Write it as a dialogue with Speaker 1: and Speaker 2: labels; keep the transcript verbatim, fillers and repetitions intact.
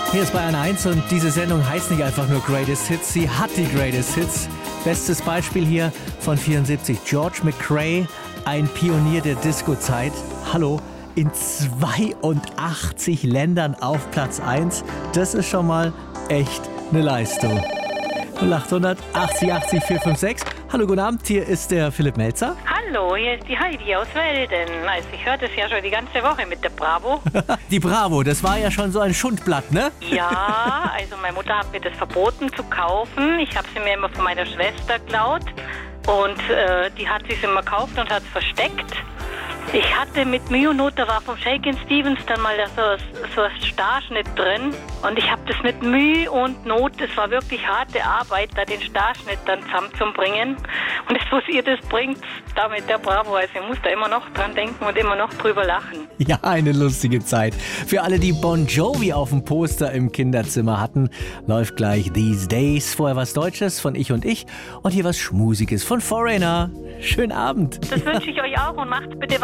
Speaker 1: Hier ist Bayern eins und diese Sendung heißt nicht einfach nur Greatest Hits, sie hat die Greatest Hits. Bestes Beispiel hier von vierundsiebzig, George McCrae, ein Pionier der Disco-Zeit. Hallo, in zweiundachtzig Ländern auf Platz eins. Das ist schon mal echt eine Leistung. null achthundert achtzig achtzig vier fünf sechs. Hallo, guten Abend, hier ist der Philipp Melzer.
Speaker 2: Hallo, hier ist die Heidi aus Welden. Also ich höre das ja schon die ganze Woche mit der Bravo.
Speaker 1: Die Bravo, das war ja schon so ein Schundblatt, ne?
Speaker 2: Ja, also meine Mutter hat mir das verboten zu kaufen. Ich habe sie mir immer von meiner Schwester geklaut. Und äh, die hat sich immer gekauft und hat es versteckt. Ich hatte mit Mühe und Not, da war vom Shakin' Stevens dann mal so, so ein Starschnitt drin. Und ich habe das mit Mühe und Not, das war wirklich harte Arbeit, da den Starschnitt dann zusammenzubringen. Und das, was ihr das bringt, da mit der Bravo, also ich muss da immer noch dran denken und immer noch drüber lachen.
Speaker 1: Ja, eine lustige Zeit. Für alle, die Bon Jovi auf dem Poster im Kinderzimmer hatten, läuft gleich These Days. Vorher was Deutsches von Ich und Ich und hier was Schmusiges von Foreigner. Schönen Abend.
Speaker 2: Das wünsche ich euch auch und macht bitte